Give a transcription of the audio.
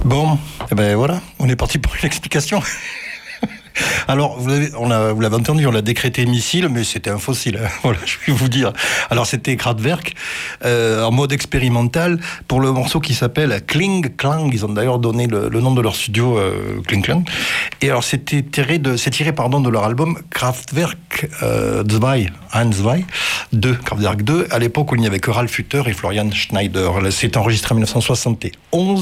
Bon, eh ben voilà, on est parti pour une explication. Alors, vous l'avez entendu, on l'a décrété missile, mais c'était un fossile. Voilà, je vais vous dire. Alors, c'était Kraftwerk, en mode expérimental, pour le morceau qui s'appelle Kling Klang. Ils ont d'ailleurs donné le nom de leur studio, Kling Klang. Et alors, c'est tiré de leur album Kraftwerk 2, Kraftwerk 2, à l'époque où il n'y avait que Ralf Hütter et Florian Schneider. C'est enregistré en 1971.